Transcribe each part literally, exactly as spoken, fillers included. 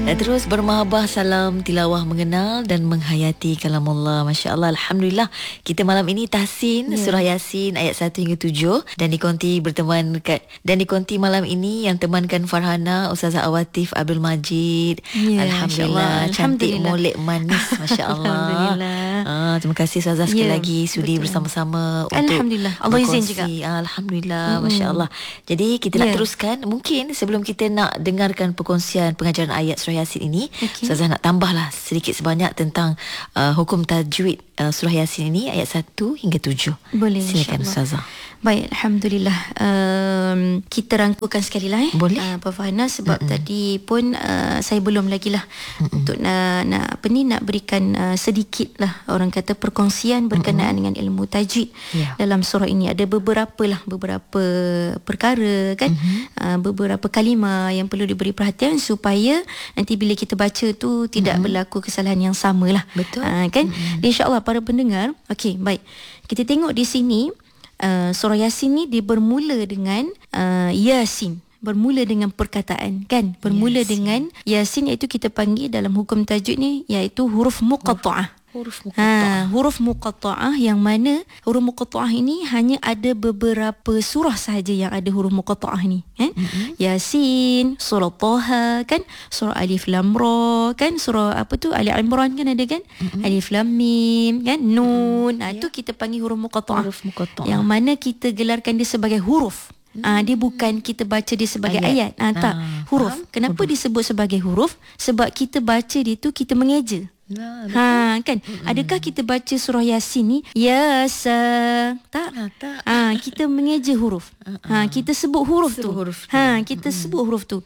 Dan terus bermahabah salam tilawah mengenal dan menghayati kalamullah. Masya Allah, Alhamdulillah. Kita malam ini tahsin yeah. surah Yasin ayat satu hingga tujuh. Dan dikonti berteman dekat, dan dikonti malam ini yang temankan Farhana, Ustazah Awatif Abdul Majid. yeah, Alhamdulillah. Cantik, molek, manis. Masya Allah. Alhamdulillah. Ah, terima kasih Ustazah sekali yeah, lagi sudi betul. bersama-sama untuk Alhamdulillah. Allah izin juga. Alhamdulillah. Masya Allah. Jadi kita yeah. nak teruskan. Mungkin sebelum kita nak dengarkan perkongsian pengajaran ayat surah Yasin ini, okay. Ustazah nak tambahlah sedikit sebanyak tentang uh, hukum tajwid uh, surah Yasin ini ayat satu hingga tujuh. Boleh. Silakan Ustazah. Baik, Alhamdulillah. Um, kita rangkukan sekali lah eh. Boleh. Uh, Puan Farhana, sebab Mm-mm. tadi pun uh, saya belum lagi lah Mm-mm. untuk nak, nak apa ni nak berikan uh, sedikit lah orang kata perkongsian berkenaan Mm-mm. dengan ilmu tajwid yeah. dalam surah ini. Ada beberapa lah beberapa perkara kan, uh, beberapa kalimah yang perlu diberi perhatian supaya nanti bila kita baca tu tidak Mm-mm. berlaku kesalahan yang sama lah. Betul. Uh, kan? InsyaAllah para pendengar. Okey, baik. Kita tengok di sini. Uh, surah Yasin ni dia bermula dengan uh, Yasin, bermula dengan perkataan kan, bermula Yasin. dengan Yasin, iaitu kita panggil dalam hukum tajwid ni iaitu huruf muqatta'ah. Huruf muqatta'ah. Ha, huruf muqatta'ah yang mana huruf muqatta'ah ini hanya ada beberapa surah sahaja yang ada huruf muqatta'ah ni kan. Mm-hmm. Yasin, surah Taha kan, surah Alif Lam Ra kan, surah apa tu Ali Imran kan ada kan, mm-hmm. Alif Lam Mim kan, Nun. Mm-hmm. Ah yeah. tu kita panggil huruf muqatta'ah. Huruf muqatta'ah. Yang mana kita gelarkan dia sebagai huruf. Hmm. Ah, dia bukan kita baca dia sebagai ayat, ayat. Ah, tak, ah, huruf. Faham? Kenapa huruf disebut sebagai huruf? Sebab kita baca dia tu kita mengeja. Nah, ha kan, mm-hmm. adakah kita baca surah Yasin ni Yasa? Tak. Ha, tak. Ha, kita mengeja huruf. Ha, kita sebut huruf sebut tu. Huruf tu. Ha, kita mm-hmm. sebut huruf tu.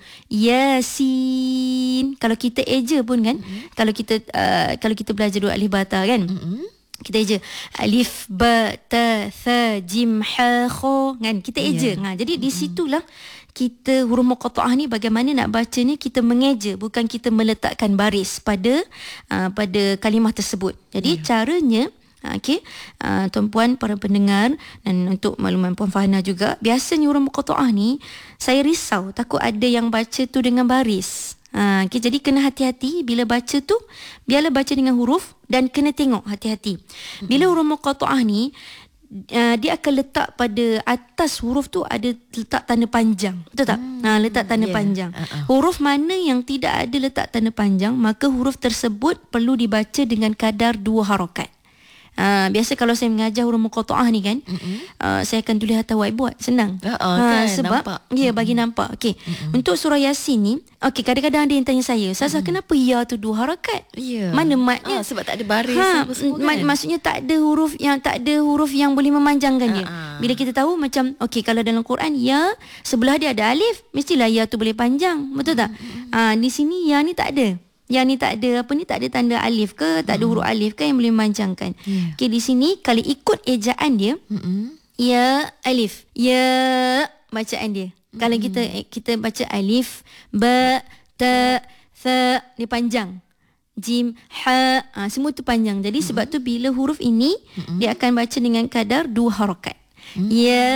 Yasin. Kalau kita eja pun kan, mm-hmm. kalau kita uh, kalau kita belajar dua alif ba ta kan. Mm-hmm. Kita eja alif ba ta tha jim ha kha kan, kita eja. Yeah. Ha, jadi di situlah kita huruf muqatta'ah ni bagaimana nak baca ni, kita mengeja, bukan kita meletakkan baris pada uh, pada kalimah tersebut. Jadi yeah. caranya okey, uh, tuan-puan para pendengar, dan untuk makluman Puan Farhana juga, biasanya huruf muqatta'ah ni saya risau takut ada yang baca tu dengan baris. Ha, okay, jadi kena hati-hati bila baca tu, biarlah baca dengan huruf dan kena tengok hati-hati. Bila huruf muqatta'ah ni uh, dia akan letak pada atas huruf tu ada letak tanda panjang. Betul tak? Hmm, ha, letak tanda yeah. panjang. Uh-uh. Huruf mana yang tidak ada letak tanda panjang, maka huruf tersebut perlu dibaca dengan kadar dua harakat. Uh, biasa kalau saya mengajar huruf muqatta'ah ni kan, uh, saya akan tulis atas whiteboard, senang. Uh, uh, kan, uh, sebab ya yeah, bagi nampak. Okey. Untuk surah Yasin ni, okey, kadang-kadang ada yang tanya saya, Sasa mm-mm. kenapa ya tu dua harakat? Yeah. Mana matnya? Uh, sebab tak ada baris ha, apa semua kan? Maksudnya tak ada huruf yang tak ada huruf yang boleh memanjangkan uh, dia. Uh. Bila kita tahu macam okey, kalau dalam Quran ya sebelah dia ada alif, mestilah ya tu boleh panjang. Betul tak? Ah, uh, di sini ya ni tak ada. Yang ni tak ada apa ni, tak ada tanda alif ke, tak ada huruf alif ke yang boleh memanjangkan. Yeah. Okey, di sini kalau ikut ejaan dia, mm-hmm. ya alif, ya bacaan dia. Mm-hmm. Kalau kita kita baca alif, ba, ta, tha, dia panjang. Jim, ha, ha semua tu panjang. Jadi mm-hmm. sebab tu bila huruf ini mm-hmm. dia akan baca dengan kadar dua harakat. Mm-hmm. Ya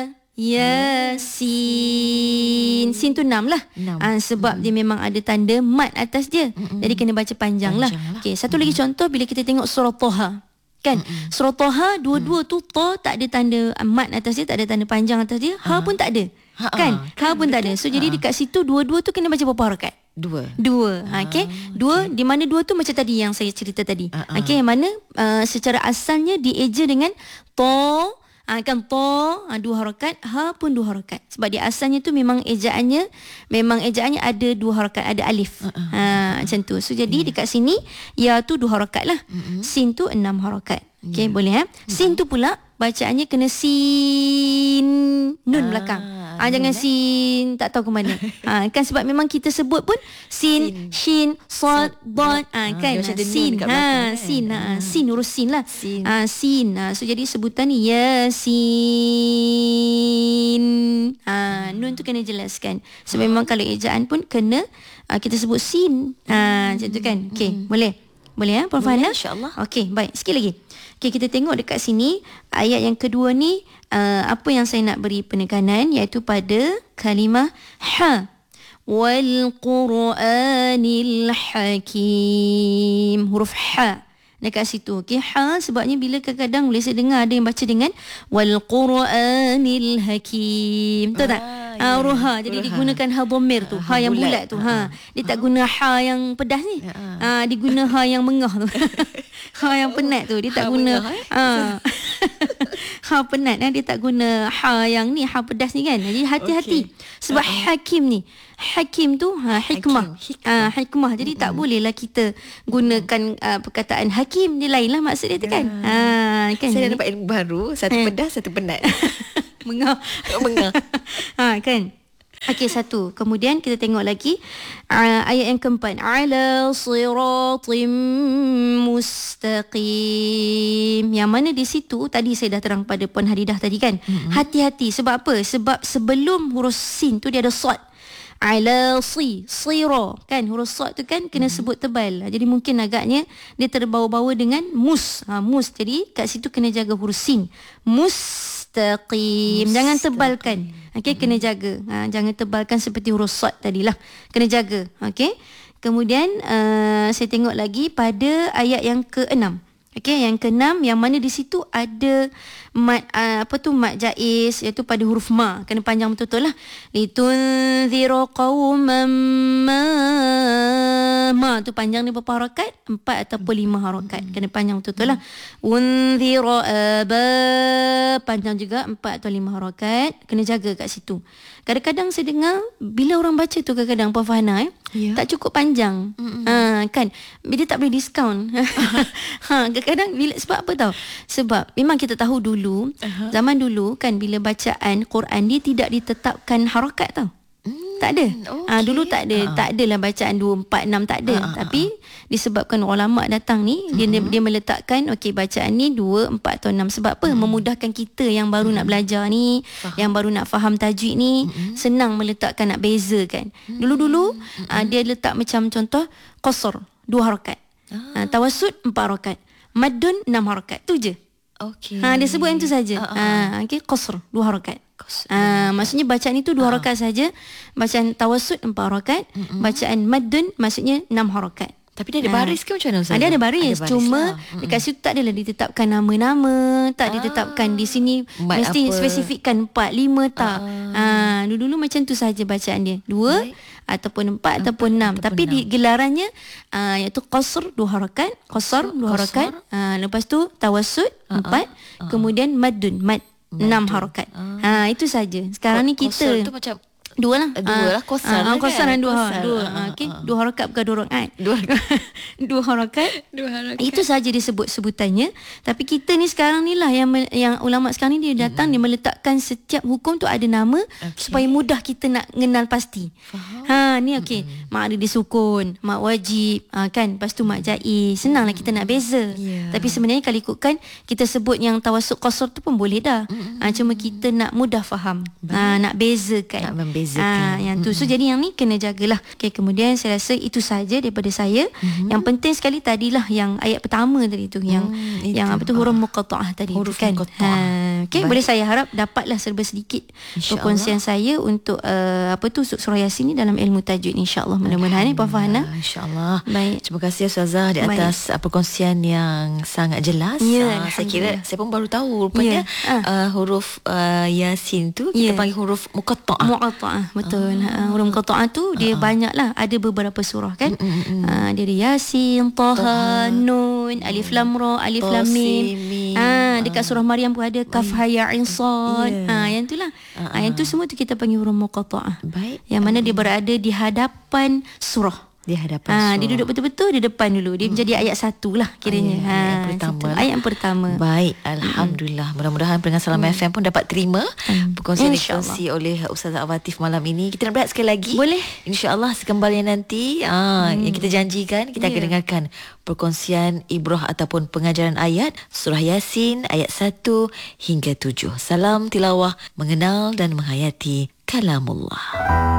Yasin. Sin tu enam lah. Ha, sebab mm. dia memang ada tanda mat atas dia. Mm-mm. Jadi kena baca panjang, panjang lah. lah. Okay, satu Mm-mm. lagi contoh bila kita tengok surah Taha. Kan? Mm-mm. Surah Taha dua-dua mm. tu ta tak ada tanda mat atas dia, tak ada tanda panjang atas dia. Ha, ha pun tak ada. Ha, kan? Ha, kan? ha pun betul. tak ada. So ha. jadi dekat situ dua-dua tu kena baca berapa harakat? Dua. Dua. Ha, okay. Dua. Okay. Di mana dua tu macam tadi yang saya cerita tadi. Ha, okay. Yang mana uh, secara asalnya dieja dengan ta. Ha, kan ta ha, dua harakat, ha pun dua harakat. Sebab dia asalnya tu memang ejaannya memang ejaannya ada dua harakat, ada alif. Uh-uh. Ha, macam tu. So jadi yeah. dekat sini ya tu dua harakat lah. Uh-uh. Sin tu enam harakat. Okey, yeah. boleh eh? Sin uh-huh. tu pula bacaannya kena sin nun ah, belakang. Ah, jangan eh? sin tak tahu ke mana. ah, kan sebab memang kita sebut pun sin, sin. shin, sad, dad. Ah, kan ah, sin. Ha, belakang, sin. Kan? Ha, sin urus sin lah. Sin. Ah, sin. Ah, so jadi sebutan ni Yasin. Ah, nun tu kena jelaskan. So memang kalau ejaan pun kena ah, kita sebut sin. Ah, macam tu kan. Okey, boleh. Boleh ya, Puan Farhana? InsyaAllah. Okey, baik. Sikit lagi. Okey, kita tengok dekat sini ayat yang kedua ni, uh, apa yang saya nak beri penekanan iaitu pada kalimah ha. wal Qur'anil hakim. Huruf ha dekat situ. Okey, ha sebabnya bila kadang-kadang boleh saya dengar ada yang baca dengan wal Qur'anil hakim. Betul tak? Ah, ya. Huruf ha. Jadi digunakan ha dhamir tu, ha, ha yang bulat, bulat tu. Ha. Dia tak guna ha yang pedas ni. Ha, diguna ha yang mengah tu. Ha yang penat tu. Dia tak ha guna mengah, eh? ha. Ha penat eh? Dia tak guna ha yang ni, ha pedas ni kan. Jadi hati-hati. Okay. Sebab uh-huh. hakim ni, hakim tu ha hikmah. Hakim, hikmah. Ha, hikmah. Jadi uh-huh. tak bolehlah kita gunakan uh, perkataan hakim. Dia lainlah maksud dia tu kan. Uh. Ha, kan. Saya dah dapat ilmu baru, satu uh. pedas, satu penat. Mengah. Mengah. Ha kan. Okey, satu. Kemudian kita tengok lagi uh, ayat yang keempat. Ala siratim mustaqim. Yang mana di situ tadi saya dah terang pada Puan Hadidah tadi kan. Mm-hmm. Hati-hati. Sebab apa? Sebab sebelum huruf sin tu dia ada sad. Ala si, sira kan, huruf sad tu kan kena sebut tebal. Jadi mungkin agaknya dia terbawa-bawa dengan mus. Ha, mus. Jadi kat situ kena jaga huruf sin. Mustaqim. Jangan tebalkan. Okey, kena jaga. Ha, jangan tebalkan seperti huruf sad tadilah. Kena jaga. Okey. Kemudian uh, saya tengok lagi pada ayat yang keenam. Okey, yang keenam yang mana di situ ada mat uh, apa tu mat jaiz, iaitu pada huruf ma, kena panjang betul-betul lah. Litunziru qauman ma, ma tu panjang ni berapa harakat? Empat ataupun lima harakat. Kena panjang betul-betul lah. Unziru aba, panjang juga empat atau lima harakat. Kena jaga kat situ. Kadang-kadang saya dengar bila orang baca tu kadang-kadang Puan Fahana eh, yeah. tak cukup panjang. Ha, kan dia tak boleh diskaun. Ha, kadang-kadang bila, sebab apa tahu? Sebab memang kita tahu dulu, uh-huh. zaman dulu kan bila bacaan Quran dia tidak ditetapkan harakat tau. Hmm, tak ada. Okay. Ha, dulu tak ada, uh-huh. tak adalah bacaan dua, empat, enam tak ada. Uh-huh. Tapi disebabkan ulama datang ni, uh-huh. dia dia meletakkan okey bacaan ni dua, empat atau enam. Sebab apa? Uh-huh. Memudahkan kita yang baru uh-huh. nak belajar ni, faham. yang baru nak faham tajwid ni, uh-huh. senang meletakkan, nak bezakan. Uh-huh. Dulu-dulu uh-huh. uh, dia letak macam contoh qasr, dua harakat. Uh-huh. Uh, tawassut empat harakat. Maddun enam harakat. Tu je. Okey. Ha, dia sebut yang tu saja. Uh-huh. Ha, okey, qasr dua harakat. Ah, maksudnya bacaan itu dua harakat uh. saja. Bacaan tawassut empat harakat. Uh-uh. Bacaan maddun maksudnya enam harakat. Tapi dia ada baris ke macam mana Ustaz? Ada ada baris, ada baris cuma lah. dekat situ tak adalah ditetapkan nama-nama, tak ah. ditetapkan di sini mat mesti apa? Spesifikkan empat, lima tak. Ah. Ah, dulu-dulu macam tu saja bacaan dia. Dua Baik. ataupun empat ataupun enam. Tapi enam. Di gelarannya uh, iaitu qasr dua harakat, qasr dua harakat, uh, lepas tu tawassut uh-uh. empat, uh-uh. kemudian maddun mad enam harakat. Uh. Ha, itu saja. Sekarang Ko- ni kita tu macam dua lah. Dua lah, kosar uh, lah kosar kan? dan dua. Kosar. Dua. Uh, Okey, uh, dua harakat bukan dua rakaat. Dua dua harakat. Dua harakat. Itu saja disebut sebutannya. Tapi kita ni sekarang ni lah yang yang ulama sekarang ni dia datang, mm-hmm. dia meletakkan setiap hukum tu ada nama okay. supaya mudah kita nak kenal pasti. Faham. Ha, ni okey. Mm-hmm. Mak ada disukun, mak wajib, ha, kan? Lepas tu mak jaiz. Senanglah kita nak beza. Yeah. Tapi sebenarnya kalau ikutkan kita sebut yang tawassut qasr tu pun boleh dah. Mm-hmm. Ha, cuma kita nak mudah faham. Ha, nak bezakan. Nak membezakan. Ha, yang tu. So jadi yang ni kena jagalah. Okay, kemudian saya rasa itu saja daripada saya. Mm-hmm. Yang penting sekali tadilah yang ayat pertama tadi tu, yang mm, yang apa tu huruf muqatta'ah tadi huruf tu kan. Ha, okay, boleh saya harap dapatlah serba sedikit perkongsian saya untuk uh, apa tu surah Yasin ni dalam ilmu tajwid, insya-Allah. Mudah-mudahan ni Puan Fahana. Insya-Allah. Baik. Terima kasih Ustazah di atas Baik. perkongsian yang sangat jelas. Ya, uh, saya kira saya pun baru tahu rupanya ya. uh, huruf uh, Yasin tu kita ya. panggil huruf muqatta'ah. Muqatta'ah, betul. Oh. Uh, huruf muqatta'ah tu dia uh-huh. banyak lah, ada beberapa surah kan. Mm-mm. Uh, dia ada Yasin, Taha, Nun, Alif Lam Ra, Alif Lam Mim. Ah, dekat surah Maryam pun ada Kaf Ha Ya Ain Sad. Yeah. Ah, yang itulah. Uh-huh. Ah, yang tu semua tu kita panggil huruf muqatta'ah. Baik. Yang mana dia berada di hadapan surah. Di hadapan surah. Ha, dia duduk betul-betul di depan dulu. Dia hmm. menjadi ayat satu lah kiranya. Ayat, ha, ayat pertama. Lah. Ayat yang pertama. Baik, Alhamdulillah. Hmm. Mudah-mudahan pendengar Salam hmm. F M pun dapat terima hmm. perkongsian dikongsi oleh Ustazah Awatif malam ini. Kita nak berehat sekali lagi. Boleh. InsyaAllah sekembalnya nanti ah, hmm. yang kita janjikan, kita yeah. akan dengarkan perkongsian ibrah ataupun pengajaran ayat surah Yasin ayat satu hingga tujuh. Salam tilawah, mengenal dan menghayati kalamullah.